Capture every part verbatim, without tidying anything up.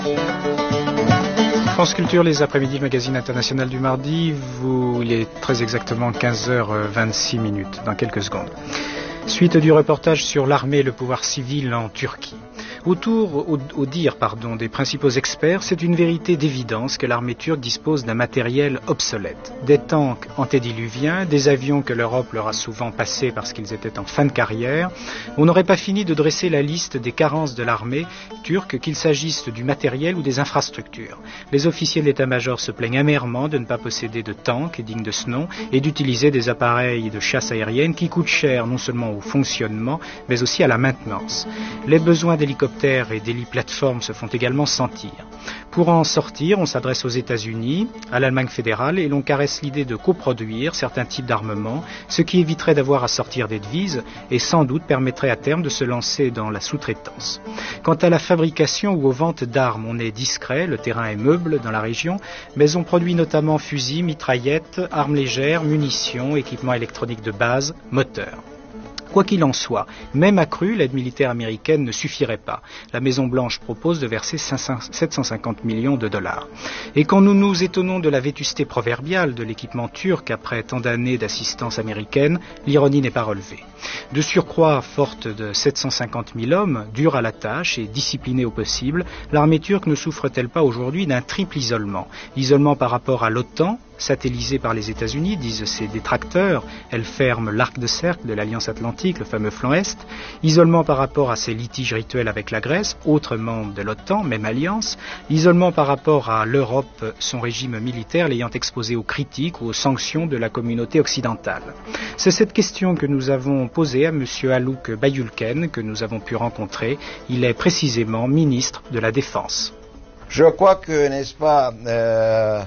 France Culture, les après-midi, le magazine international du mardi. Vous, il est très exactement quinze heures vingt-six minutes, dans quelques secondes. Suite du reportage sur l'armée et le pouvoir civil en Turquie. Autour, au, au dire pardon, des principaux experts, c'est une vérité d'évidence que l'armée turque dispose d'un matériel obsolète. Des tanks antédiluviens, des avions que l'Europe leur a souvent passés parce qu'ils étaient en fin de carrière. On n'aurait pas fini de dresser la liste des carences de l'armée turque, qu'il s'agisse du matériel ou des infrastructures. Les officiers de l'état-major se plaignent amèrement de ne pas posséder de tanks dignes de ce nom et d'utiliser des appareils de chasse aérienne qui coûtent cher non seulement au fonctionnement, mais aussi à la maintenance. Les besoins d'hélicoptères et d'héliplateformes se font également sentir. Pour en sortir, on s'adresse aux États-Unis, à l'Allemagne fédérale, et l'on caresse l'idée de coproduire certains types d'armements, ce qui éviterait d'avoir à sortir des devises et sans doute permettrait à terme de se lancer dans la sous-traitance. Quant à la fabrication ou aux ventes d'armes, on est discret, le terrain est meuble dans la région, mais on produit notamment fusils, mitraillettes, armes légères, munitions, équipements électroniques de base, moteurs. Quoi qu'il en soit, même accrue, l'aide militaire américaine ne suffirait pas. La Maison-Blanche propose de verser sept cent cinquante millions de dollars. Et quand nous nous étonnons de la vétusté proverbiale de l'équipement turc après tant d'années d'assistance américaine, l'ironie n'est pas relevée. De surcroît, forte de sept cent cinquante mille hommes, dure à la tâche et disciplinée au possible, l'armée turque ne souffre-t-elle pas aujourd'hui d'un triple isolement? L'isolement par rapport à l'OTAN, satellisée par les États-Unis, disent ses détracteurs, elle ferme l'arc de cercle de l'Alliance Atlantique, le fameux flanc Est. Isolement par rapport à ses litiges rituels avec la Grèce, autre membre de l'OTAN, même alliance. Isolement par rapport à l'Europe, son régime militaire l'ayant exposé aux critiques ou aux sanctions de la communauté occidentale. C'est cette question que nous avons posée à M. Haluk Bayülken, que nous avons pu rencontrer. Il est précisément ministre de la Défense. Je crois que, n'est-ce pas, euh,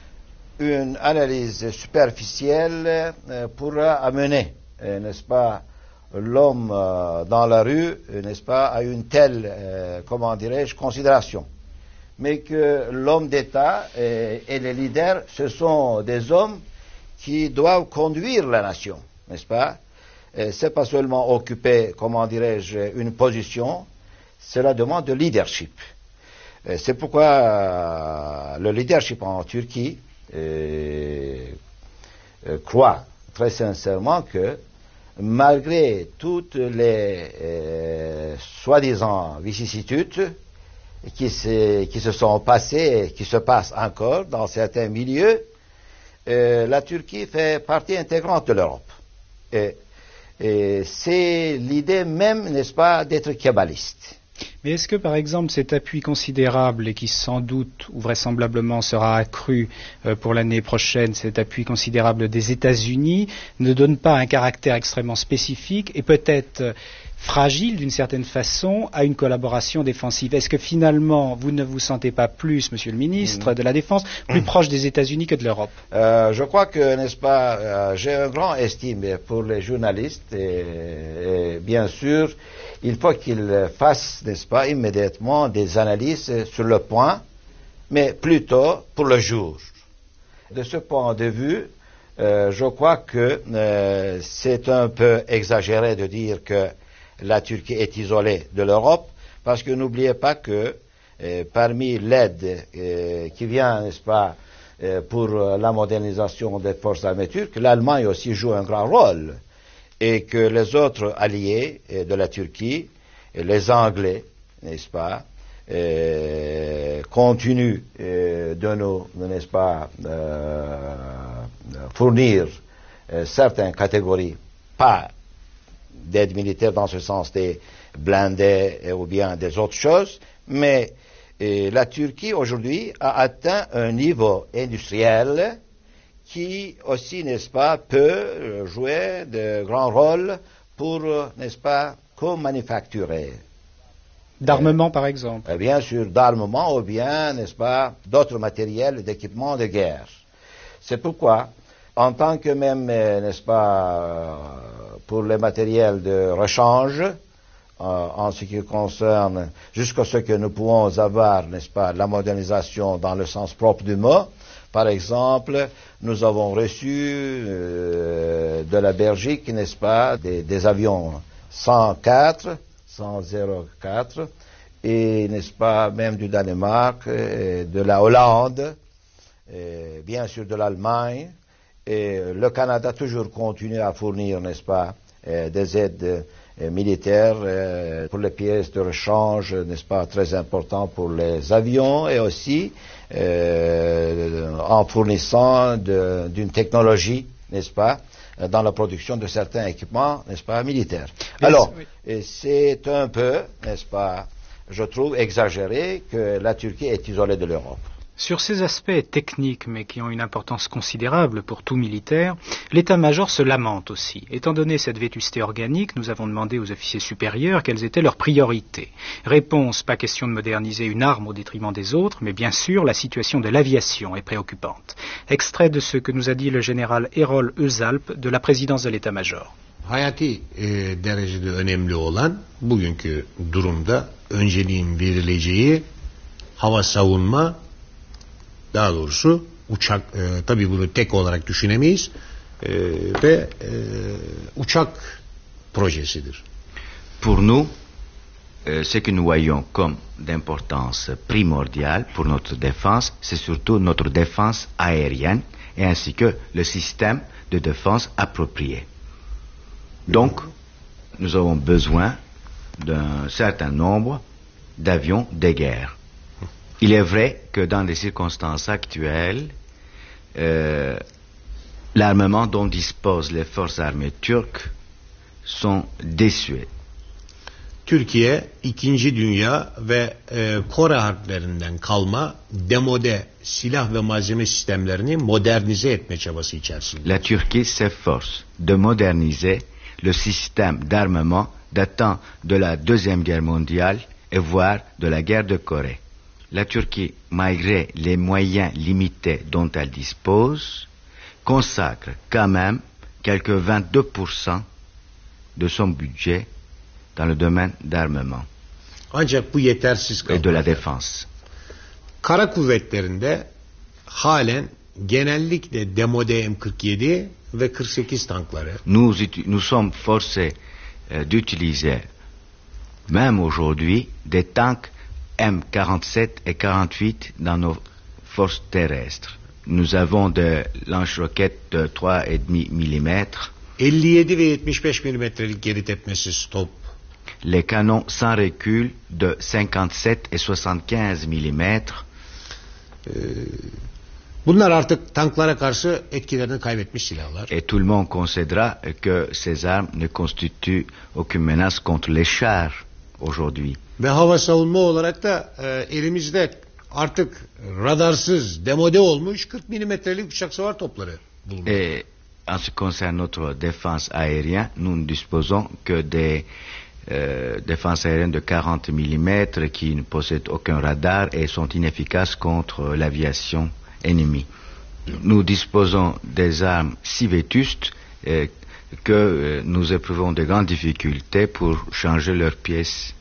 une analyse superficielle euh, pourra amener, euh, n'est-ce pas, l'homme euh, dans la rue, euh, n'est-ce pas, à une telle, euh, comment dirais-je, considération. Mais que l'homme d'État et, et les leaders, ce sont des hommes qui doivent conduire la nation, n'est-ce pas? Euh, c'est pas seulement occuper, comment dirais-je, une position, cela demande de leadership. Euh, c'est pourquoi euh, le leadership en Turquie euh, euh, croit très sincèrement que malgré toutes les euh, soi-disant vicissitudes qui se, qui se sont passées et qui se passent encore dans certains milieux, euh, la Turquie fait partie intégrante de l'Europe. Et, et c'est l'idée même, n'est-ce pas, d'être kébaliste. Mais est-ce que, par exemple, cet appui considérable et qui sans doute ou vraisemblablement sera accru euh, pour l'année prochaine, cet appui considérable des États-Unis, ne donne pas un caractère extrêmement spécifique et peut-être euh, fragile d'une certaine façon à une collaboration défensive? Est-ce que finalement vous ne vous sentez pas plus, Monsieur le Ministre mmh. de la Défense, plus mmh. proche des États-Unis que de l'Europe? euh, Je crois que, n'est-ce pas, euh, j'ai un grand estime pour les journalistes et, et bien sûr, il faut qu'ils fassent, n'est-ce pas, immédiatement des analyses sur le point, mais plutôt pour le jour. De ce point de vue, euh, je crois que euh, c'est un peu exagéré de dire que la Turquie est isolée de l'Europe, parce que n'oubliez pas que euh, parmi l'aide euh, qui vient, n'est-ce pas, euh, pour la modernisation des forces armées turques, l'Allemagne aussi joue un grand rôle, et que les autres alliés euh, de la Turquie, les Anglais, n'est-ce pas, euh, continuent euh, de nous, n'est-ce pas, euh, fournir euh, certaines catégories, pas d'aide militaire dans ce sens des blindés euh, ou bien des autres choses, mais euh, la Turquie aujourd'hui a atteint un niveau industriel qui aussi, n'est-ce pas, peut jouer de grands rôles pour, n'est-ce pas, co-manufacturer. D'armement, euh, par exemple. Bien sûr, d'armement ou bien, n'est-ce pas, d'autres matériels d'équipement de guerre. C'est pourquoi, en tant que même, n'est-ce pas, pour les matériels de rechange, euh, en ce qui concerne jusqu'à ce que nous pouvons avoir, n'est-ce pas, la modernisation dans le sens propre du mot. Par exemple, nous avons reçu euh, de la Belgique, n'est-ce pas, des, des avions cent quatre, cent quatre, et, n'est-ce pas, même du Danemark, et de la Hollande, et bien sûr de l'Allemagne, et le Canada toujours continue à fournir, n'est-ce pas, des aides militaires pour les pièces de rechange, n'est-ce pas, très important pour les avions, et aussi euh, en fournissant de, d'une technologie, n'est-ce pas, dans la production de certains équipements, n'est-ce pas, militaires. Yes, Alors, oui. c'est un peu, n'est-ce pas, je trouve exagéré que la Turquie est isolée de l'Europe. Sur ces aspects techniques, mais qui ont une importance considérable pour tout militaire, l'état-major se lamente aussi. Étant donné cette vétusté organique, nous avons demandé aux officiers supérieurs quelles étaient leurs priorités. Réponse, pas question de moderniser une arme au détriment des autres, mais bien sûr, la situation de l'aviation est préoccupante. Extrait de ce que nous a dit le général Erol Özalp de la présidence de l'état-major. Hayati e, derecede önemli olan bugünkü durumda önceliğin verileceği hava savunma, daha doğrusu uçak, e, tabii bunu tek olarak düşünemeyiz e, ve e, uçak projesidir. Pour nous, euh, ce que nous voyons comme d'importance primordiale pour notre défense, c'est surtout notre défense aérienne et ainsi que le système de défense approprié. Donc, nous avons besoin d'un certain nombre d'avions de guerre. Il est vrai que dans les circonstances actuelles, euh, l'armement dont disposent les forces armées turques sont désuets. Türkiye, İkinci Dünya ve e, Kore harplerinden kalma demode silah ve malzeme sistemlerini modernize etme çabası içerisinde. La Turquie s'efforce de moderniser le système d'armement datant de la Deuxième Guerre mondiale et voire de la guerre de Corée. La Turquie, malgré les moyens limités dont elle dispose, consacre quand même quelque vingt-deux pour cent de son budget dans le domaine d'armement Ancak bu yetersiz et de la kalmakta. défense. Kara kuvvetlerinde halen genellikle demode M kırk yedi ve kırk sekiz tankları, Nous, utu- nous sommes forcés euh, d'utiliser, même aujourd'hui, des tanks M quarante-sept et quarante-huit dans nos forces terrestres. Nous avons des lance-roquettes de trois virgule cinq millimètres, elli yedi ve yetmiş beş milimetrelik geri tepmesiz top, les canons sans recul de cinquante-sept et soixante-quinze millimètres. bunlar artık tanklara karşı etkilerini kaybetmiş silahlar. Et tout le monde considérera que ces armes ne constituent aucune menace contre les chars aujourd'hui. Ve hava savunma olarak da e, elimizde artık radarsız, demode olmuş kırk milimetrelik uçak savar topları bulunuyor. Et en ce qui concerne notre défense aérienne, nous ne disposons que des euh, défenses aériennes de quarante millimètres qui ne possèdent aucun radar et sont inefficaces contre l'aviation ennemie. Nous disposons des armes si vétustes euh, que euh, nous éprouvons de grandes difficultés pour changer leurs pièces.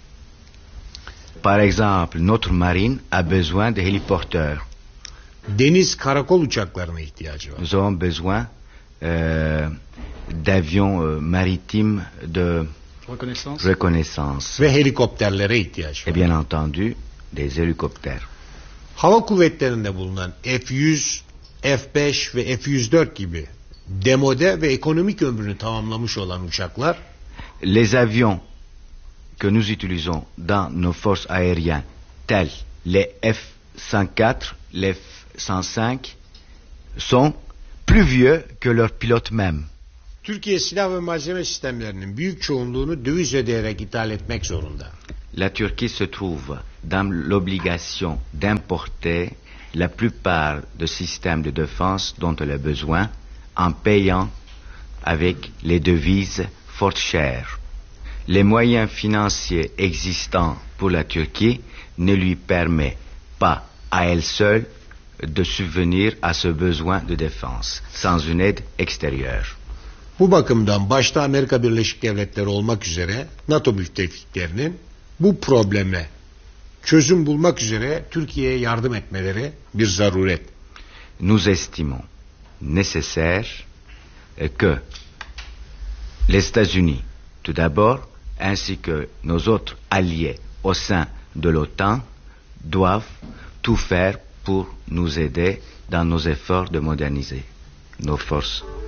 Par exemple, notre marine a besoin de héliporteurs. Deniz karakol uçaklarına ihtiyacı var. Nous avons besoin euh, d'avions euh, maritimes de Reconnaissance. reconnaissance Ve helikopterlere ihtiyaç et var. bien entendu des hélicoptères. Hava kuvvetlerinde bulunan F yüz, F beş ve F yüz dört gibi demode ve ekonomik ömrünü tamamlamış olan uçaklar Les avions que nous utilisons dans nos forces aériennes, tels les F cent quatre, les F cent cinq, sont plus vieux que leurs pilotes même. Türkiye silah ve malzeme sistemlerinin büyük çoğunluğunu döviz ödeyerek ithal etmek zorunda. La Turquie se trouve dans l'obligation d'importer la plupart des systèmes de défense dont elle a besoin en payant avec les devises fort chères. Les moyens financiers existants pour la Turquie ne lui permettent pas à elle seule de subvenir à ce besoin de défense sans une aide extérieure. Bu bakımdan başta Amerika Birleşik Devletleri olmak üzere NATO müttefiklerinin bu probleme çözüm bulmak üzere Türkiye'ye yardım etmeleri bir zaruret. Nous estimons nécessaire euh, que les États-Unis, tout d'abord, ainsi que nos autres alliés au sein de l'OTAN doivent tout faire pour nous aider dans nos efforts de moderniser nos forces